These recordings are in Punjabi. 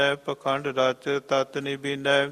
ਪਖੰਡ ਰਚ ਤਤ ਨਿਬੀਨੈ।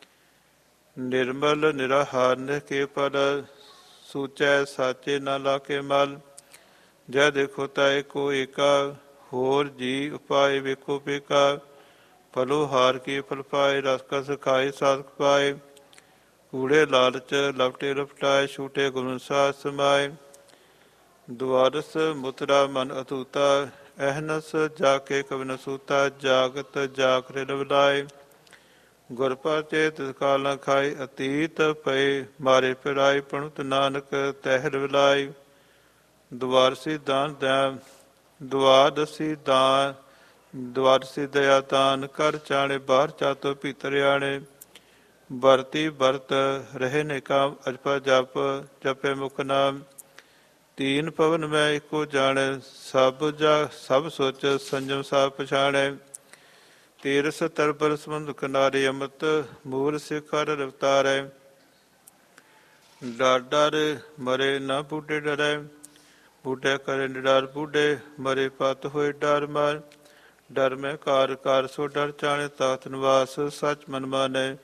ਨਿਰਮਲ ਨਿਰਾਹਾਰ ਕੇ ਪਲ ਸੂਚੈ ਸਾਚੇ ਨਾ ਲਾਕੇ ਮਲ। ਜੈ ਦੇਖੋ ਤਾਏ ਕੋ ਏਕਾ ਹੋਰ ਜੀ ਉਪਾਏ ਵੇਖੋ ਪੇਕਾ। ਫਲੋ ਹਾਰ ਕੇ ਫਲ ਪਾਏ ਰਸ ਕਸ ਖਾਏ ਸਾਧਕ ਪਾਏ। ਕੂੜੇ ਲਾਲਚ ਲਪਟੇ ਲਪਟਾਏ ਛੂਟੇ ਗੁਣ ਸਾਧ ਸਮਾਏ। ਦੁਆਰਸ ਮੁਤਰਾ ਮਨ ਅਤੂਤਾ ਅਹਨਸ ਜਾ ਕੇ ਕਵਨ ਸੂਤਾ। ਜਾਗਤ ਜਾਗਰੇ ਲਵਲਾਏ ਗੁਰ ਪਰਚੇ ਤਿਸ ਕਾਲ ਨ ਖਾਏ। ਅਤੀਤ ਪਏ ਮਾਰੇ ਫਿਰਾਏ ਪਣੁਤ ਨਾਨਕ ਤਹਿ ਲਵਲਾਏ। ਦੁਆਰਸੀ ਦਾਨ ਦੁਆਰਸੀ ਦਇਆ ਦਾਨ ਕਰ ਚਾਣੇ। ਬਾਹਰ ਚਾਤੋ ਭੀਤਰ ਆਣੇ ਵਰਤੀ ਵਰਤ ਰਹੇ ਨੇਕਾ। ਅਜਪਾ ਜਪ ਜਪੇ ਮੁਖ ਨਾਮ। ਤੀਨ ਪਵਨ ਮੈਂ ਇੱਕੋ ਜਾਣੈ ਸਭ ਸੋਚ ਸੰਜਮ ਸਾ ਪਛਾਣੈ। ਤੀਰਸ ਤਰਬਰ ਸਮੁੰਦ ਕਿਨਾਰੇ ਅੰਮ੍ਰਿਤ ਮੂਲ ਸਿਖਰ ਰਵਤਾਰੈ। ਡਰ ਡਰ ਮਰੇ ਨਾ ਬੁੱਢੇ ਡਰੈ ਬੁੱਢੇ ਕਰੇ ਨਿਡਰ ਬੁੱਢੇ ਮਰੇ ਪਤ ਹੋਏ ਡਰ ਮਾਰ। ਡਰ ਮੈਂ ਕਾਰ ਕਾਰ ਸੋ ਡਰ ਚਾਣੇ ਤਾਤ ਨਿਵਾਸ ਸਚ ਮਨ ਮਾਨੈ।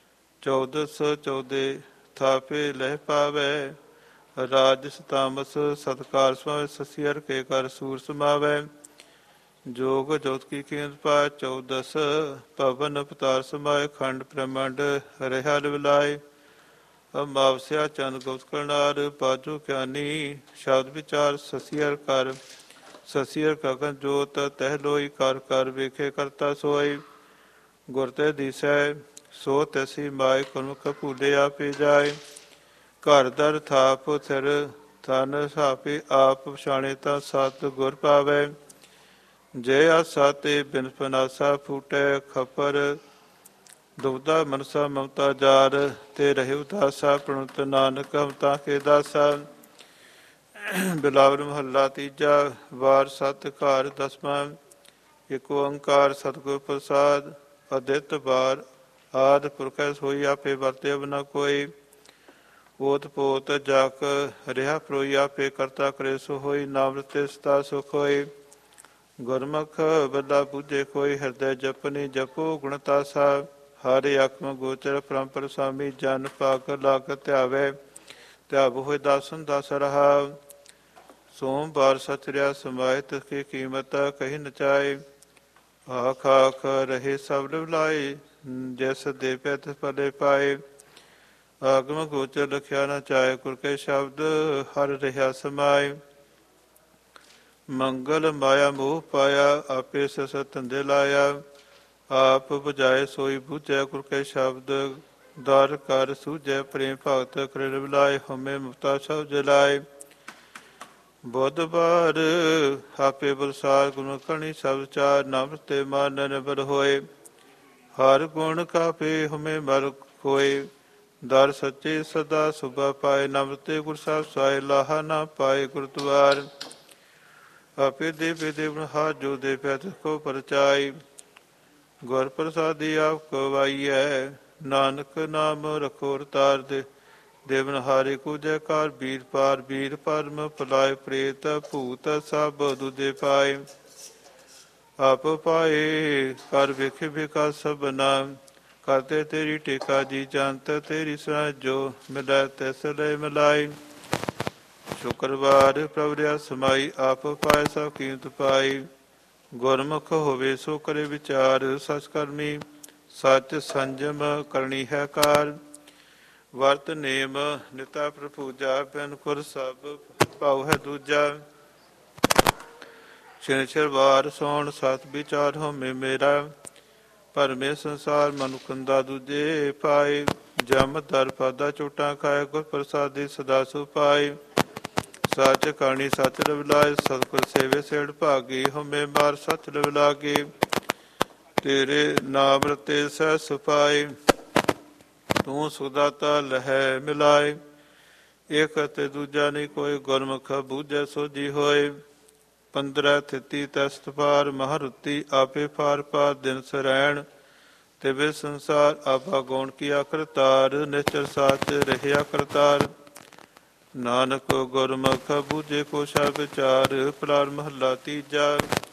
1414 ਥਾਪੇ ਲਹਿ ਪਾਵੈ ਰਾਜਸ ਤਾਮਸ ਸਤਕਾਰ ਸਮਾਵੈ। ਸਸੀ ਹਰਿ ਕੇ ਕਰ ਸੂਰ ਸਮਾਵੈ। ਜੋਗ ਜੋਤ ਕੀ ਕੀਮਤ ਪਾਇ 14 ਪਵਨ ਪਤਾਰ ਸਮਾਏ। ਖੰਡ ਬ੍ਰਹਮੰਡ ਰਿਹਾ ਲਵਲਾਏ। ਅਮਾਵਸਿਆ ਚੰਦ ਗੁਪਤ ਕਰਨਾਰ ਬਾਜੋ ਗਿਆਨੀ ਸ਼ਬਦ ਵਿਚਾਰ। ਸਸੀ ਹਰਿ ਕਰ ਸਸੀ ਹਰਿ ਗਗਨ ਜੋਤ ਤਹਿ ਲੋਈ। ਕਰ ਕਰ ਵੇਖੇ ਕਰਤਾ ਸੋਈ। ਗੁਰ ਤੇ ਦੀਸੈ ਸੋ ਤੈਸੀ ਮਾਏ। ਗੁਰਮੁਖ ਭੂਲੇ ਆਪੇ ਜਾਏ। ਘਰ ਦਰ ਥਾਪ ਥਿਰ ਥਨ ਸਾਪੇ ਆਪ ਪਛਾਣੇ ਤਾਂ ਸਤ ਗੁਰ ਪਾਵੈ। ਜੇ ਆਸਾ ਤੇ ਬਿਨ ਪਨਾਸਾ ਫੂਟੈ ਖਪਰ। ਦੁਬਦਾ ਮਨਸਾ ਮਮਤਾ ਜਾਰ ਤੇ ਰਹੇ ਉਦਾਸਾ। ਪ੍ਰਣੁਤ ਨਾਨਕ ਹਮਤਾ ਕੇ ਦਾਸਾ। ਬਿਲਾਵਲ ਮਹੱਲਾ ਤੀਜਾ। ਵਾਰ ਸਤ ਘਰ ਦਸਵਾਂ। ਇਕ ਓੰਕਾਰ ਸਤਿਗੁਰ ਪ੍ਰਸਾਦ। ਅਦਿੱਤ ਵਾਰ ਆਦਿ ਪੁਰਖੈ ਸੋਈ। ਆਪੇ ਵਰਤੇ ਅਵ ਕੋਈ। ਓਤ ਪੋਤ ਜਗ ਰਿਹਾ ਪਰੋਈ। ਆਪੇ ਕਰਤਾ ਕਰੇ ਸੋ ਹੋਈ। ਨਾਮ ਰਤੇ ਸਦਾ ਸੁਖ ਹੋਈ। ਗੁਰਮੁਖ ਬੱਲਾ ਬੁੱਝੇ ਕੋਈ। ਹਿਰਦੈ ਜਪਨੀ ਜਪੋ ਗੁਣਤਾਸਾ। ਹਰਿ ਆਖਮ ਗੋਚਰ ਪਰੰਪਰ ਸੁਆਮੀ। ਜਨ ਪਗ ਲਗ ਧਿਆਵੈ ਧਿਆਵ ਹੋਏ ਦਾਸਨ ਦਸ ਰਹਾ। ਸੋਮਵਾਰ ਸਚਰਿਆ ਸਮਾਏ ਤਿਸ ਕੀ ਕੀਮਤ ਕਹੀ ਨਚਾਏ। ਆਖ ਆਖ ਰਹੇ ਸਭ ਲਵਲਾਏ ਜਿਸ ਦੇ ਪੈ ਤਿਸ ਭਲੇ ਪਾਏ। ਆਗਮ ਗੋਚਰ ਲਖਿਆ ਨਾ ਚਾਹੇ ਗੁਰ ਕੇ ਸ਼ਬਦ ਹਰ ਰਿਹਾ ਸਮਾਏ। ਮੰਗਲ ਮਾਇਆ ਮੋਹ ਪਾਇਆ ਆਪੇ ਸਸ ਧੰਦੇ ਲਾਇਆ। ਆਪ ਬੁਝਾਏ ਸੋਈ ਬੁਝੈ ਗੁਰ ਕੇ ਸ਼ਬਦ। ਦਰ ਕਰ ਸੂਝੈ ਪ੍ਰੇਮ ਭਗਤ ਕਰੇ ਲਵਲਾਏ। ਹਉਮੈ ਮਮਤਾ ਸਭ ਜਲਾਏ। ਬੁੱਧਵਾਰ ਆਪੇ ਬਲਸਾਰ ਗੁਰਮੁਖ ਕਰਨੀ ਸਭ ਚਾਰ। ਨਾਮ ਰਤੇ ਮਨ ਨਿਰਭਰ ਹੋਏ। ਹਰ ਗੁਣ ਕਾਪੇ ਹਉਮੈ ਮਲ ਖੋਏ। ਦਰ ਸੱਚੇ ਸਦਾ ਸੁਭਾ ਪਾਏ। ਨਾਮ ਰਤੇ ਗੁਰ ਸਾਹਿਬ ਸਹਾਏ। ਲਾਹਾ ਨਾ ਪਾਏ ਗੁਰਦੁਆਰ। ਆਪੇ ਦੇਵੇ ਦੇਵਨ ਹਾਰ ਜੋ ਦੇ ਪੈ ਤਿਸ ਕੋ ਪਰਚਾਈ। ਗੁਰ ਪ੍ਰਸਾਦੀ ਆਪ ਕਵਾਈਐ ਨਾਨਕ ਨਾਮ ਰਖੋ ਰਤਾਰ ਦੇ। ਦੇਵਨ ਹਾਰੇ ਕੋ ਜੈਕਾਰ ਬੀਰ ਪਾਰ। ਬੀਰ ਪਰਮ ਪਲਾਏ ਪ੍ਰੇਤ ਭੂਤ ਸਭ ਦੂਜੇ ਪਾਏ। ਆਪ ਪਾਏ ਕਰ ਵੇਖੇ ਵੇਖਾ ਸਭਨਾ। ਕਰਦੇ ਤੇਰੀ ਟੇਕਾ ਜੀ ਜੰਤ ਤੇਰੀ ਸਰਾਂ। ਜੋ ਮਿਲੈ ਤਿਸ ਲੈ ਮਿਲਾਈ। ਸ਼ੁਕਰਵਾਰ ਪ੍ਰਭ ਰਿਆ ਸਮਾਈ। ਆਪ ਪਾਏ ਸਭ ਕੀਮਤ ਪਾਈ। ਗੁਰਮੁਖ ਹੋਵੇ ਸੋ ਕਰੇ ਵਿਚਾਰ। ਸਚ ਕਰਮੀ ਸਚ ਸੰਜਮ ਕਰਨੀ ਹੈ ਕਾਰ। ਵਰਤ ਨੇਮ ਨਿਤਾ ਪ੍ਰਪੂਜਾ। ਬਿਨ ਕੁਰ ਸਭ ਭਾਉ ਹੈ ਦੂਜਾ। ਸ਼ਨਿਚਰਵਾਰ ਸੋਣ ਸਤ ਵਿਚਾਰ ਹਉਮੈ ਮੇਰਾ। ਭਰਮੇ ਸੰਸਾਰ ਮਨੁਖੰਦਾ ਦੂਜੇ ਪਾਏ। ਜਮ ਦਰ ਪਾਦਾ ਚੋਟਾਂ ਖਾਏ। ਗੁਰ ਪ੍ਰਸਾਦੀ ਸਦਾ ਸੁਪਾਏ। ਸਚ ਕਰਨੀ ਸਚ ਲਵਲਾਏ। ਸਤਿਗੁਰ ਸੇਵੇ ਸੇਠ ਭਾਗੀ। ਹਉਮੈ ਮਾਰ ਸਚ ਲਵ ਲਾਗੇ। ਤੇਰੇ ਨਾਮ ਰਤੇ ਸਹਿ ਸੁਪਾਏ। ਤੂੰ ਸੁਖਦਾਤਾ ਲਹੈ ਮਿਲਾਏ। ਇਕ ਅਤੇ ਦੂਜਾ ਨਹੀਂ ਕੋਈ। ਗੁਰਮੁਖ ਬੂਝੈ ਸੋਝੀ ਹੋਏ। 15 ਥਿਤੀ ਤਸਤ ਪਾਰ ਮਹਾਰੁਤੀ। ਆਪੇ ਪਾਰ ਪਾਰ ਦਿਨ ਸਰੈਣ ਤਿਵੇ ਸੰਸਾਰ। ਆਪਾ ਗੌਣ ਕੀਆ ਕਰਤਾਰ। ਨਿਸ਼ਚਲ ਸਾਚ ਰਹਿਆ ਕਰਤਾਰ। ਨਾਨਕ ਗੁਰਮੁਖ ਬੂਝੇ ਕੋ ਸਭ ਵਿਚਾਰ। ਪਲਾਰ ਮਹੱਲਾ ਤੀਜਾ।